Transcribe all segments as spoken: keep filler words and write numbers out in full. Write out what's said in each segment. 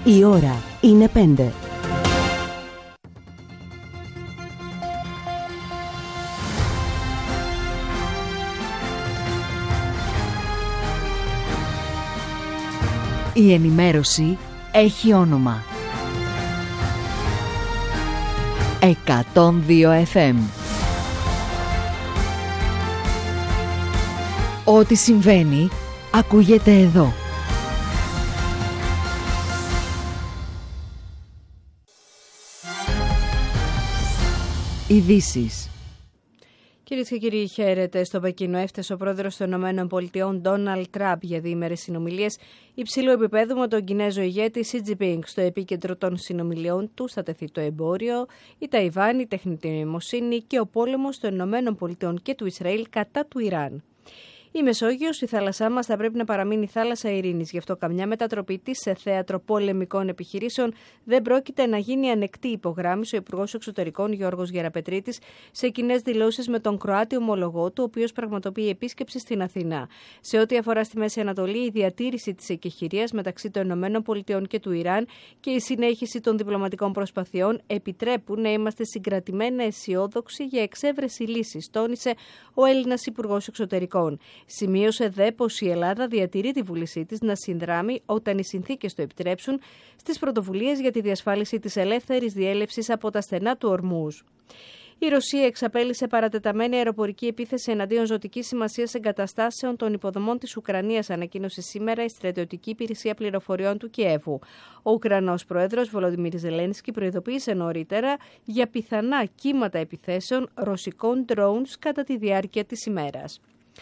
Η ώρα είναι πέντε. Η ενημέρωση έχει όνομα. εκατόν δύο εφ εμ. Ό,τι συμβαίνει, ακούγεται εδώ. Ειδήσεις. Κυρίες και κύριοι, χαίρετε. Στο Πεκίνο έφτασε ο πρόεδρος των ΗΠΑ, Ντόναλντ Τραμπ, για διήμερες συνομιλίες υψηλού επίπεδου με τον Κινέζο ηγέτη Σι Τζινπίνγκ. Στο επίκεντρο των συνομιλιών του θα τεθεί το εμπόριο, η Ταϊβάν, η τεχνητή νοημοσύνη και ο πόλεμος των ΗΠΑ και του Ισραήλ κατά του Ιράν. Η Μεσόγειος, η θάλασσά μας, θα πρέπει να παραμείνει θάλασσα ειρήνης. Γι' αυτό καμιά μετατροπή της σε θέατρο πολεμικών επιχειρήσεων δεν πρόκειται να γίνει ανεκτή, υπογράμμισε ο Υπουργός Εξωτερικών Γιώργος Γεραπετρίτης σε κοινές δηλώσεις με τον Κροάτι ομολογό του, ο οποίος πραγματοποιεί επίσκεψη στην Αθήνα. Σε ό,τι αφορά στη Μέση Ανατολή, η διατήρηση της εκεχηρίας μεταξύ των ΗΠΑ και του Ιράν και η συνέχιση των διπλωματικών προσπαθειών επιτρέπουν να είμαστε συγκρατημένα αισιόδοξοι για εξέβρεση λύσης, τόνισε ο Έλληνας Υπουργός Εξωτερικών. Σημείωσε δε πως η Ελλάδα διατηρεί τη βούλησή της να συνδράμει, όταν οι συνθήκες το επιτρέψουν, στις πρωτοβουλίες για τη διασφάλιση της ελεύθερης διέλευσης από τα στενά του Ορμούζ. Η Ρωσία εξαπέλυσε παρατεταμένη αεροπορική επίθεση εναντίον ζωτικής σημασίας εγκαταστάσεων των υποδομών της Ουκρανίας, ανακοίνωσε σήμερα η Στρατιωτική Υπηρεσία Πληροφοριών του Κιέβου. Ο Ουκρανός πρόεδρος Βολοντιμίρ Ζελένσκι προειδοποίησε νωρίτερα για πιθανά κύματα επιθέσεων ρωσικών drones κατά τη διάρκεια της ημέρας.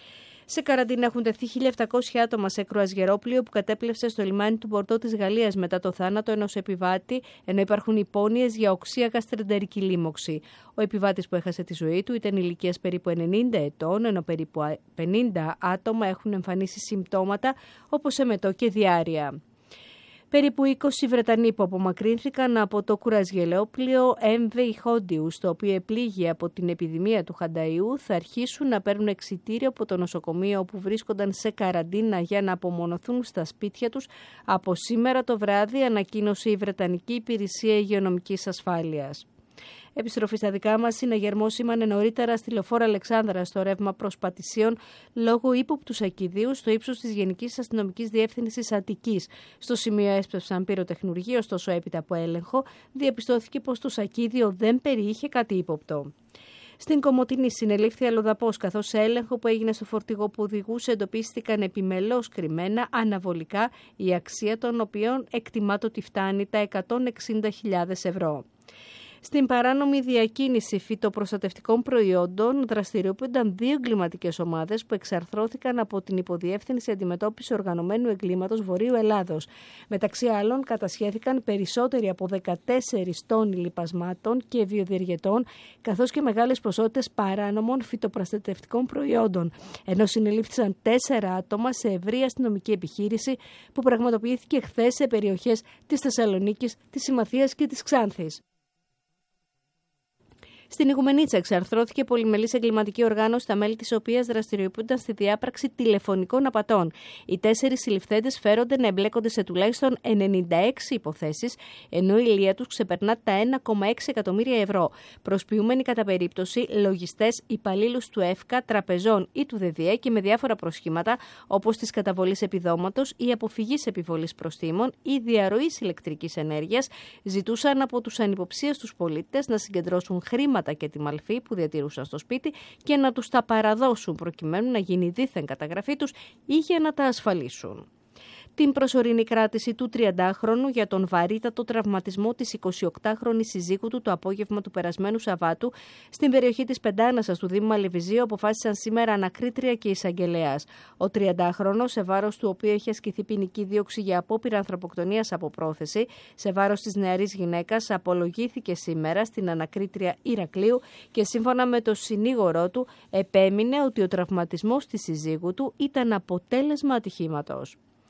Σε καραντίνα έχουν τεθεί χίλια επτακόσια άτομα σε κρουαζιερόπλοιο που κατέπλευσε στο λιμάνι του Μπορντό της Γαλλίας μετά το θάνατο ενός επιβάτη, ενώ υπάρχουν υπόνοιες για οξεία γαστρεντερική λίμωξη. Ο επιβάτης που έχασε τη ζωή του ήταν ηλικίας περίπου ενενήντα ετών, ενώ περίπου πενήντα άτομα έχουν εμφανίσει συμπτώματα όπως εμετό και διάρρεια. Περίπου είκοσι Βρετανοί που απομακρύνθηκαν από το κουραζιερόπλοιο εμ βι Hondius, το οποίο επλήγει από την επιδημία του χανταϊού, θα αρχίσουν να παίρνουν εξιτήριο από το νοσοκομείο όπου βρίσκονταν σε καραντίνα για να απομονωθούν στα σπίτια τους από σήμερα το βράδυ, ανακοίνωσε η Βρετανική Υπηρεσία Υγειονομικής Ασφάλειας. Επιστροφή στα δικά μας, συναγερμό σήμανε νωρίτερα στη λεωφόρο Αλεξάνδρα στο ρεύμα προς Πατησίων λόγω ύποπτου σακιδίου στο ύψος της Γενικής Αστυνομικής Διεύθυνσης Αττικής. Στο σημείο έσπευσαν πυροτεχνουργοί, ωστόσο έπειτα από έλεγχο διαπιστώθηκε πως το σακίδιο δεν περιείχε κάτι ύποπτο. Στην Κομοτηνή συνελήφθη αλλοδαπός, καθώς σε έλεγχο που έγινε στο φορτηγό που οδηγούσε εντοπίστηκαν επιμελώς κρυμμένα αναβολικά, η αξία των οποίων εκτιμάται ότι φτάνει τα εκατόν εξήντα χιλιάδες ευρώ. Στην παράνομη διακίνηση φυτοπροστατευτικών προϊόντων δραστηριοποιούνταν δύο εγκληματικές ομάδες που εξαρθρώθηκαν από την Υποδιεύθυνση Αντιμετώπισης Οργανωμένου Εγκλήματος Βορείου Ελλάδος. Μεταξύ άλλων, κατασχέθηκαν περισσότεροι από δεκατέσσερις τόνοι λιπασμάτων και βιοδιεργετών, καθώς και μεγάλες ποσότητες παράνομων φυτοπροστατευτικών προϊόντων, ενώ συνελήφθησαν τέσσερα άτομα σε ευρεία αστυνομική επιχείρηση που πραγματοποιήθηκε χθες σε περιοχές της Θεσσαλονίκης, της Συμμαθίας και της Ξάνθης. Στην Ιγουμενίτσα εξαρθρώθηκε πολυμελής εγκληματική οργάνωση, τα μέλη της οποίας δραστηριοποιούνταν στη διάπραξη τηλεφωνικών απατών. Οι τέσσερις συλληφθέντες φέρονται να εμπλέκονται σε τουλάχιστον ενενήντα έξι υποθέσεις, ενώ η ηλία τους ξεπερνά τα ένα κόμμα έξι εκατομμύρια ευρώ. Προσποιούμενοι κατά περίπτωση λογιστές, υπαλλήλους του ΕΦΚΑ, τραπεζών ή του ΔΕΔΙΕ και με διάφορα προσχήματα όπως της καταβολής επιδόματος ή αποφυγής επιβολής προστίμων ή διαρροής ηλεκτρικής ενέργειας, ζητούσαν από τους ανυποψίαστους πολίτες να συγκεντρώσουν χρήματα και τη μαλφή που διατηρούσαν στο σπίτι και να τους τα παραδώσουν προκειμένου να γίνει δήθεν καταγραφή τους ή για να τα ασφαλίσουν. Την προσωρινή κράτηση του τριαντάχρονου για τον βαρύτατο τραυματισμό της εικοσιοκτάχρονης συζύγου του το απόγευμα του περασμένου Σαββάτου στην περιοχή της Πεντάνασας του Δήμου Μαλεβιζίου αποφάσισαν σήμερα ανακρίτρια και εισαγγελέας. Ο τριαντάχρονος, σε βάρος του οποίου έχει ασκηθεί ποινική δίωξη για απόπειρα ανθρωποκτονίας από πρόθεση, σε βάρος της νεαρής γυναίκας, απολογήθηκε σήμερα στην ανακρίτρια Ηρακλείου και σύμφωνα με το συνήγορό του επέμεινε ότι ο τραυματισμός της συζύγου του ήταν αποτέλεσμα ατυχήματος.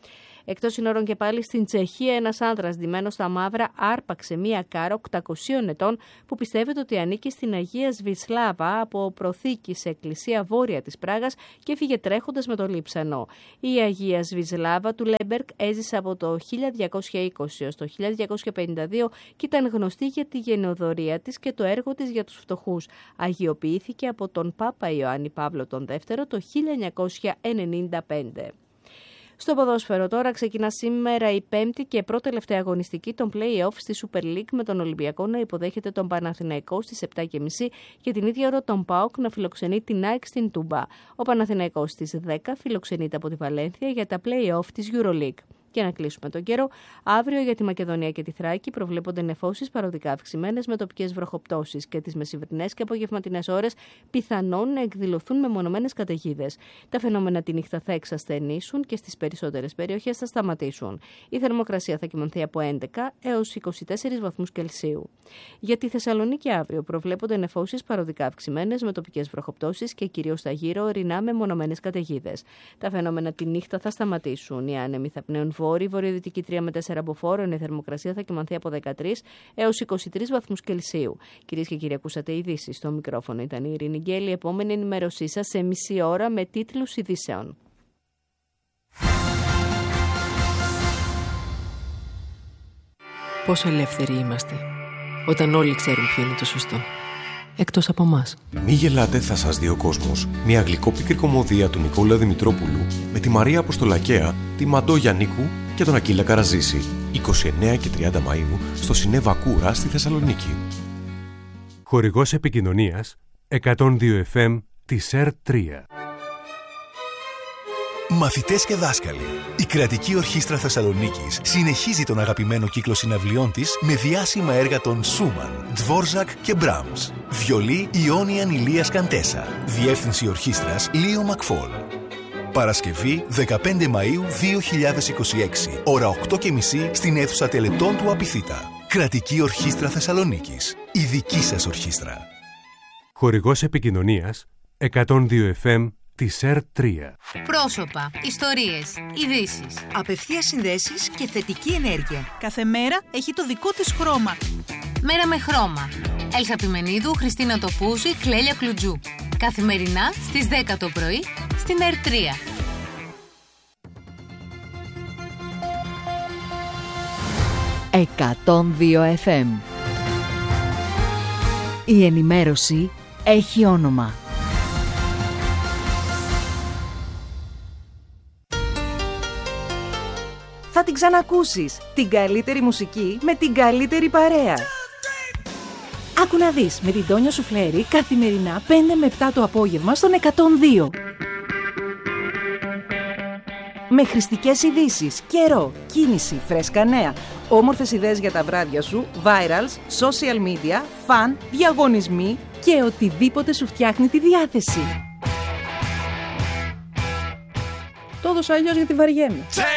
Εκτός συνόρων και πάλι στην Τσεχία, ένας άνδρας ντυμένος στα μαύρα άρπαξε μία κάρα οκτακοσίων ετών που πιστεύετε ότι ανήκει στην Αγία Σβισλάβα από προθήκη σε εκκλησία βόρεια της Πράγας και έφυγε τρέχοντας με το λείψανο. Η Αγία Σβισλάβα του Λέμπερκ έζησε από το χίλια διακόσια είκοσι έως το χίλια διακόσια πενήντα δύο και ήταν γνωστή για τη γενεοδωρία της και το έργο της για τους φτωχούς. Αγιοποιήθηκε από τον Πάπα Ιωάννη Παύλο τον Δεύτερο το χίλια εννιακόσια ενενήντα πέντε. Στο ποδόσφαιρο τώρα ξεκινά σήμερα η πέμπτη και πρώτη τελευταία αγωνιστική των play-off στη Super League με τον Ολυμπιακό να υποδέχεται τον Παναθηναϊκό στις επτά και μισή και την ίδια ώρα τον ΠΑΟΚ να φιλοξενεί την ΑΕΚ στην Τούμπα. Ο Παναθηναϊκός στις δέκα φιλοξενείται από τη Βαλένθια για τα play-off της EuroLeague. Και να κλείσουμε τον καιρό, αύριο για τη Μακεδονία και τη Θράκη προβλέπονται νεφώσεις παροδικά αυξημένες με τοπικές βροχοπτώσεις και τις μεσημβρινές και απογευματινές ώρες πιθανόν να εκδηλωθούν μεμονωμένες καταιγίδες. Τα φαινόμενα τη νύχτα θα εξασθενήσουν και στις περισσότερες περιοχές θα σταματήσουν. Η θερμοκρασία θα κυμανθεί από έντεκα έως είκοσι τέσσερις βαθμούς Κελσίου. Για τη Θεσσαλονίκη αύριο προβλέπονται νεφώσεις παροδικά αυξημένες με τοπικές βροχοπτώσεις και κυρίως στα γύρω ορεινά μεμονωμένες καταιγίδες. Τα φαινόμενα τη νύχτα θα σταματήσουν. Οι άνεμοι θα πνέουν βόρειοι, βορειοδυτική τρία με τέσσερα μποφόρ, η θερμοκρασία θα κυμανθεί από δεκατρείς έως είκοσι τρεις βαθμούς Κελσίου. Κυρίες και κύριοι, ακούσατε ειδήσεις. Στο μικρόφωνο ήταν η Ειρήνη Γκέλη. Επόμενη ενημέρωσή σας σε μισή ώρα με τίτλους ειδήσεων. Πόσο ελεύθεροι είμαστε όταν όλοι ξέρουν ποιο είναι το σωστό. Εκτός από εμάς. Μη γελάτε, θα σας δει ο κόσμος. Μια γλυκόπικρη κωμωδία του Νικόλα Δημητρόπουλου με τη Μαρία Αποστολακαία, τη Μαντώ Γιαννίκου και τον Ακύλα Καραζήση. είκοσι εννέα και τριάντα Μαΐου στο Σινέβα Κούρα στη Θεσσαλονίκη. Χορηγός επικοινωνίας εκατόν δύο εφ εμ της ΕΡΤ τρία. Μαθητές και δάσκαλοι, η Κρατική Ορχήστρα Θεσσαλονίκης συνεχίζει τον αγαπημένο κύκλο συναυλιών της με διάσημα έργα των Σούμαν, Ντβόρζακ και Μπράμς. Βιολί Ιόνιαν Ηλίας Καντέσα. Διεύθυνση ορχήστρας Λίο Μακφόλ. Παρασκευή δεκαπέντε Μαΐου δύο χιλιάδες είκοσι έξι, ώρα οκτώ και μισή στην αίθουσα τελετών του Απιθύτα. Κρατική Ορχήστρα Θεσσαλονίκης. Η δική σας ορχήστρα. Χορηγός επικοινωνίας εκατόν δύο εφ εμ της ΕΡΤ τρία. Πρόσωπα, ιστορίες, ειδήσεις. Απευθείας συνδέσεις και θετική ενέργεια. Κάθε μέρα έχει το δικό της χρώμα. Μέρα με χρώμα. Έλσα Πιμενίδου, Χριστίνα Τοπούζη, Κλέλια Κλουτζού. Καθημερινά στις δέκα το πρωί στην ΕΡΤ τρία. εκατόν δύο εφ εμ. Η ενημέρωση έχει όνομα. Θα την ξανακούσεις. Την καλύτερη μουσική με την καλύτερη παρέα. Άκου να δεις με την Τόνια Σουφλέρη καθημερινά πέντε με επτά το απόγευμα στον εκατόν δύο. Με χρηστικές ειδήσεις, καιρό, κίνηση, φρέσκα νέα, όμορφες ιδέες για τα βράδια σου, virals, social media, φαν, διαγωνισμοί και οτιδήποτε σου φτιάχνει τη διάθεση. Το έδωσα αλλιώς γιατί βαριέμαι.